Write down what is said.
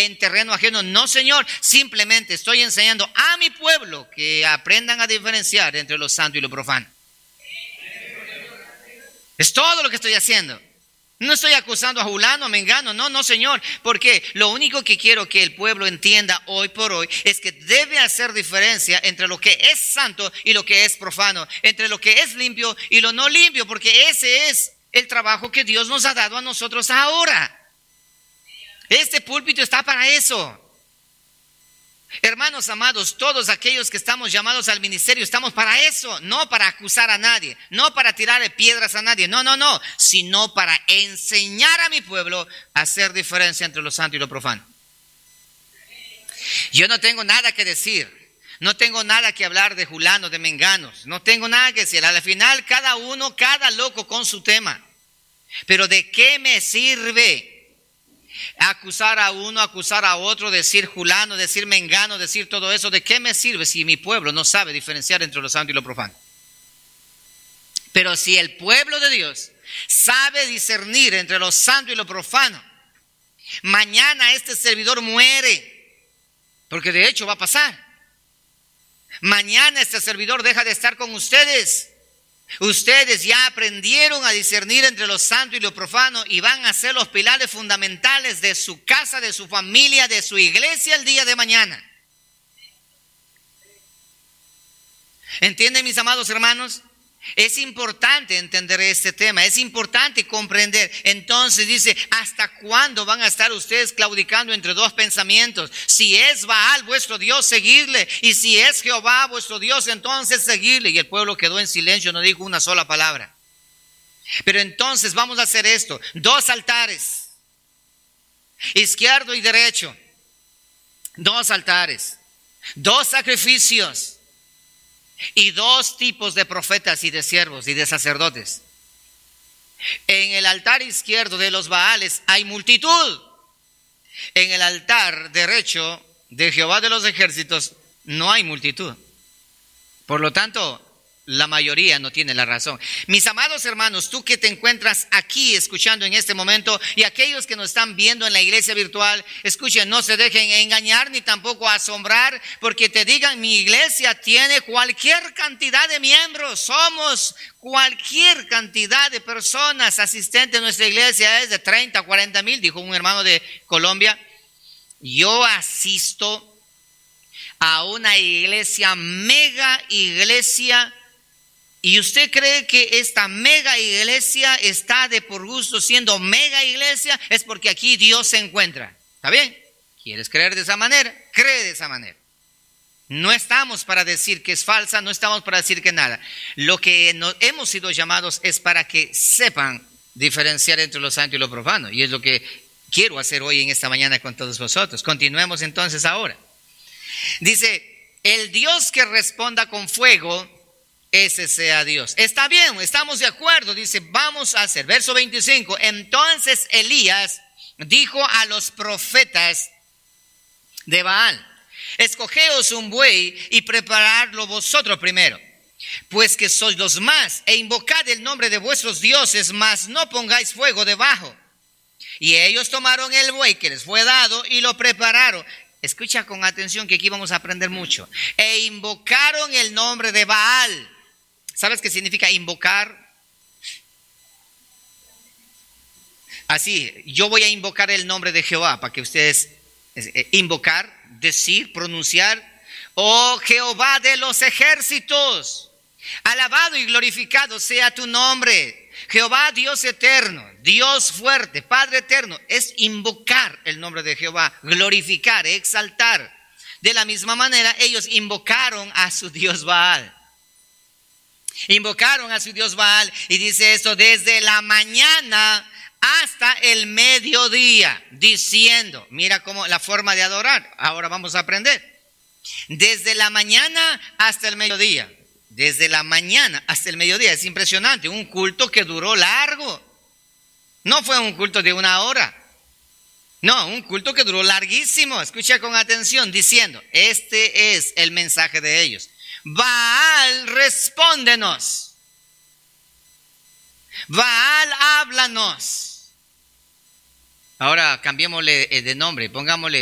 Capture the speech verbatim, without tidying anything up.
en terreno ajeno. No, Señor, simplemente estoy enseñando a mi pueblo que aprendan a diferenciar entre lo santo y lo profano. Es todo lo que estoy haciendo. No estoy acusando a Julano, a Mengano, no, no, Señor, porque lo único que quiero que el pueblo entienda hoy por hoy es que debe hacer diferencia entre lo que es santo y lo que es profano, entre lo que es limpio y lo no limpio, porque ese es el trabajo que Dios nos ha dado a nosotros ahora. Este púlpito está para eso. Hermanos amados, todos aquellos que estamos llamados al ministerio estamos para eso, no para acusar a nadie, no para tirarle piedras a nadie, no, no, no, sino para enseñar a mi pueblo a hacer diferencia entre lo santo y lo profano. Yo no tengo nada que decir, no tengo nada que hablar de Julano, de Menganos, no tengo nada que decir. Al final cada uno, cada loco con su tema. Pero ¿de qué me sirve acusar a uno, acusar a otro, decir Julano, decir Mengano, decir todo eso? ¿De qué me sirve si mi pueblo no sabe diferenciar entre lo santo y lo profano? Pero si el pueblo de Dios sabe discernir entre lo santo y lo profano, mañana este servidor muere, porque de hecho va a pasar. Mañana este servidor deja de estar con ustedes. Ustedes ya aprendieron a discernir entre lo santo y lo profano y van a ser los pilares fundamentales de su casa, de su familia, de su iglesia el día de mañana. ¿Entienden, mis amados hermanos? Es importante entender este tema, es importante comprender. Entonces dice, ¿hasta cuándo van a estar ustedes claudicando entre dos pensamientos? Si es Baal vuestro Dios, seguidle, y si es Jehová vuestro Dios, entonces seguidle. Y el pueblo quedó en silencio, no dijo una sola palabra. Pero entonces vamos a hacer esto: dos altares, izquierdo y derecho, dos altares, dos sacrificios y dos tipos de profetas y de siervos y de sacerdotes. En el altar izquierdo de los Baales hay multitud. En el altar derecho de Jehová de los ejércitos no hay multitud. Por lo tanto, la mayoría no tiene la razón. Mis amados hermanos, tú que te encuentras aquí escuchando en este momento, y aquellos que nos están viendo en la iglesia virtual, escuchen, no se dejen engañar ni tampoco asombrar porque te digan: mi iglesia tiene cualquier cantidad de miembros, somos cualquier cantidad de personas asistentes. Nuestra iglesia es de treinta, cuarenta mil, dijo un hermano de Colombia. Yo asisto a una iglesia, mega iglesia. ¿Y usted cree que esta mega iglesia está de por gusto siendo mega iglesia? Es porque aquí Dios se encuentra. ¿Está bien? ¿Quieres creer de esa manera? Cree de esa manera. No estamos para decir que es falsa, no estamos para decir que nada. Lo que nos hemos sido llamados es para que sepan diferenciar entre lo santo y lo profano. Y es lo que quiero hacer hoy en esta mañana con todos vosotros. Continuemos entonces ahora. Dice, el Dios que responda con fuego, ese sea Dios. Está bien, estamos de acuerdo. Dice, vamos a hacer. Verso veinticinco. Entonces Elías dijo a los profetas de Baal: escogeos un buey y preparadlo vosotros primero, pues que sois los más, e invocad el nombre de vuestros dioses, mas no pongáis fuego debajo. Y ellos tomaron el buey que les fue dado y lo prepararon. Escucha con atención que aquí vamos a aprender mucho. E invocaron el nombre de Baal. ¿Sabes qué significa invocar? Así, yo voy a invocar el nombre de Jehová para que ustedes eh, invocar, decir, pronunciar. Oh Jehová de los ejércitos, alabado y glorificado sea tu nombre. Jehová, Dios eterno, Dios fuerte, Padre eterno. Es invocar el nombre de Jehová, glorificar, exaltar. De la misma manera, ellos invocaron a su Dios Baal. Invocaron a su Dios Baal, y dice esto: desde la mañana hasta el mediodía, diciendo, mira cómo la forma de adorar. Ahora vamos a aprender. Desde la mañana hasta el mediodía. Desde la mañana hasta el mediodía. Es impresionante, un culto que duró largo. No fue un culto de una hora. No, un culto que duró larguísimo. Escucha con atención, diciendo, este es el mensaje de ellos: Baal, respóndenos. Baal, háblanos. Ahora cambiémosle de nombre, pongámosle